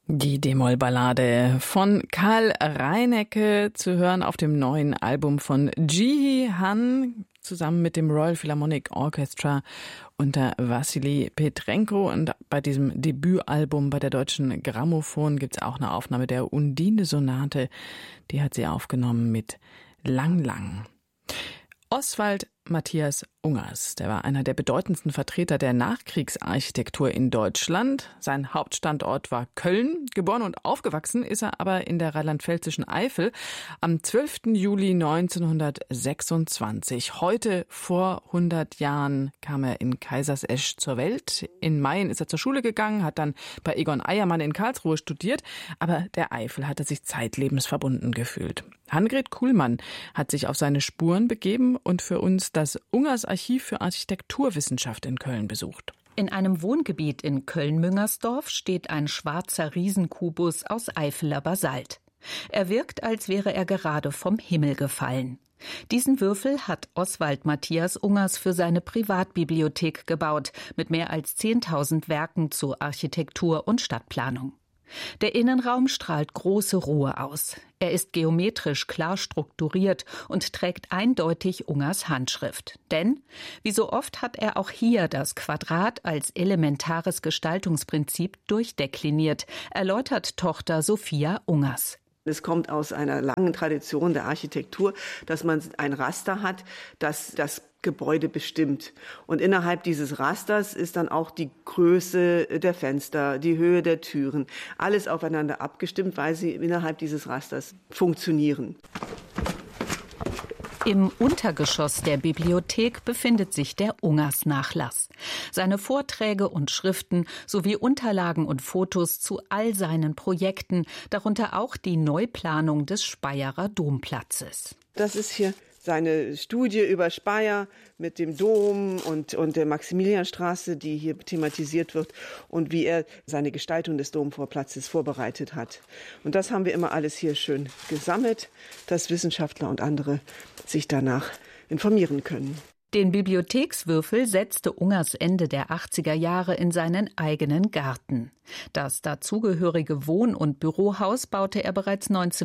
Die D-Moll-Ballade von Karl Reinecke zu hören auf dem neuen Album von Jihi Han zusammen mit dem Royal Philharmonic Orchestra unter Wassily Petrenko. Und bei diesem Debütalbum bei der Deutschen Grammophon gibt es auch eine Aufnahme der Undine-Sonate. Die hat sie aufgenommen mit Lang Lang. Oswald Matthias Ungers, der war einer der bedeutendsten Vertreter der Nachkriegsarchitektur in Deutschland. Sein Hauptstandort war Köln. Geboren und aufgewachsen ist er aber in der rheinland-pfälzischen Eifel am 12. Juli 1926. Heute vor 100 Jahren kam er in Kaisersesch zur Welt. In Mayen ist er zur Schule gegangen, hat dann bei Egon Eiermann in Karlsruhe studiert, aber der Eifel hat er sich zeitlebens verbunden gefühlt. Annegret Kuhlmann hat sich auf seine Spuren begeben und für uns das Ungers-Archiv für Architekturwissenschaft in Köln besucht. In einem Wohngebiet in Köln-Müngersdorf steht ein schwarzer Riesenkubus aus Eifeler Basalt. Er wirkt, als wäre er gerade vom Himmel gefallen. Diesen Würfel hat Oswald Matthias Ungers für seine Privatbibliothek gebaut, mit mehr als 10.000 Werken zu Architektur und Stadtplanung. Der Innenraum strahlt große Ruhe aus. Er ist geometrisch klar strukturiert und trägt eindeutig Ungers Handschrift. Denn, wie so oft, hat er auch hier das Quadrat als elementares Gestaltungsprinzip durchdekliniert, erläutert Tochter Sophia Ungers. Es kommt aus einer langen Tradition der Architektur, dass man ein Raster hat, das das Gebäude bestimmt. Und innerhalb dieses Rasters ist dann auch die Größe der Fenster, die Höhe der Türen, alles aufeinander abgestimmt, weil sie innerhalb dieses Rasters funktionieren. Im Untergeschoss der Bibliothek befindet sich der Ungers-Nachlass. Seine Vorträge und Schriften sowie Unterlagen und Fotos zu all seinen Projekten, darunter auch die Neuplanung des Speyerer Domplatzes. Das ist hier seine Studie über Speyer mit dem Dom und der Maximilianstraße, die hier thematisiert wird, und wie er seine Gestaltung des Domvorplatzes vorbereitet hat. Und das haben wir immer alles hier schön gesammelt, dass Wissenschaftler und andere sich danach informieren können. Den Bibliothekswürfel setzte Ungers Ende der 80er Jahre in seinen eigenen Garten. Das dazugehörige Wohn- und Bürohaus baute er bereits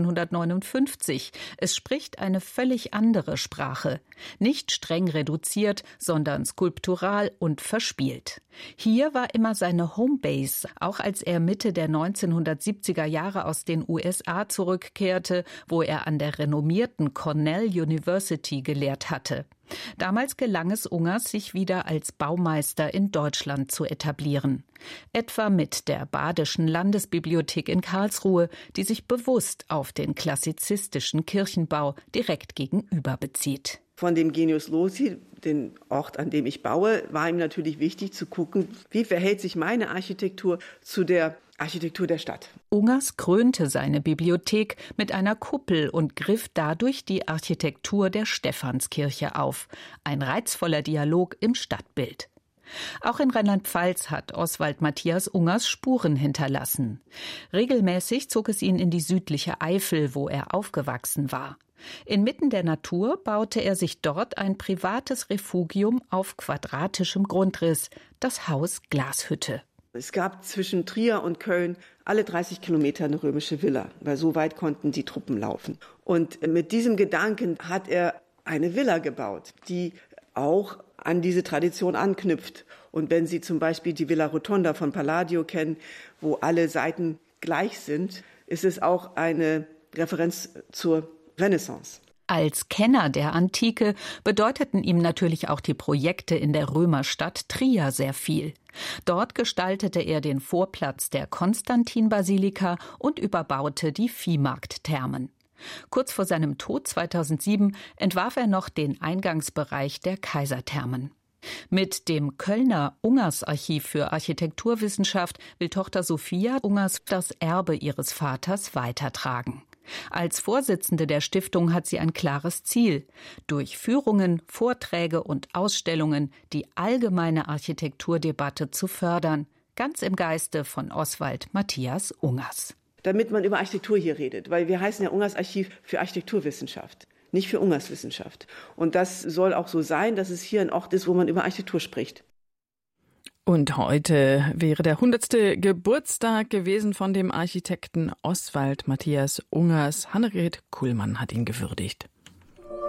1959. Es spricht eine völlig andere Sprache. Nicht streng reduziert, sondern skulptural und verspielt. Hier war immer seine Homebase, auch als er Mitte der 1970er Jahre aus den USA zurückkehrte, wo er an der renommierten Cornell University gelehrt hatte. Damals gelang es Ungers, sich wieder als Baumeister in Deutschland zu etablieren. Etwa mit der Badischen Landesbibliothek in Karlsruhe, die sich bewusst auf den klassizistischen Kirchenbau direkt gegenüber bezieht. Von dem Genius Loci, den Ort, an dem ich baue, war ihm natürlich wichtig zu gucken, wie verhält sich meine Architektur zu der Architektur der Stadt. Ungers krönte seine Bibliothek mit einer Kuppel und griff dadurch die Architektur der Stephanskirche auf. Ein reizvoller Dialog im Stadtbild. Auch in Rheinland-Pfalz hat Oswald Matthias Ungers Spuren hinterlassen. Regelmäßig zog es ihn in die südliche Eifel, wo er aufgewachsen war. Inmitten der Natur baute er sich dort ein privates Refugium auf quadratischem Grundriss, das Haus Glashütte. Es gab zwischen Trier und Köln alle 30 Kilometer eine römische Villa, weil so weit konnten die Truppen laufen. Und mit diesem Gedanken hat er eine Villa gebaut, die auch an diese Tradition anknüpft. Und wenn Sie zum Beispiel die Villa Rotonda von Palladio kennen, wo alle Seiten gleich sind, ist es auch eine Referenz zur Renaissance. Als Kenner der Antike bedeuteten ihm natürlich auch die Projekte in der Römerstadt Trier sehr viel. Dort gestaltete er den Vorplatz der Konstantinbasilika und überbaute die Viehmarktthermen. Kurz vor seinem Tod 2007 entwarf er noch den Eingangsbereich der Kaiserthermen. Mit dem Kölner Ungers-Archiv für Architekturwissenschaft will Tochter Sophia Ungers das Erbe ihres Vaters weitertragen. Als Vorsitzende der Stiftung hat sie ein klares Ziel: durch Führungen, Vorträge und Ausstellungen die allgemeine Architekturdebatte zu fördern, ganz im Geiste von Oswald Matthias Ungers. Damit man über Architektur hier redet, weil wir heißen ja Ungers-Archiv für Architekturwissenschaft, nicht für Ungerswissenschaft. Und das soll auch so sein, dass es hier ein Ort ist, wo man über Architektur spricht. Und heute wäre der 100. Geburtstag gewesen von dem Architekten Oswald Matthias Ungers. Annegret Kuhlmann hat ihn gewürdigt.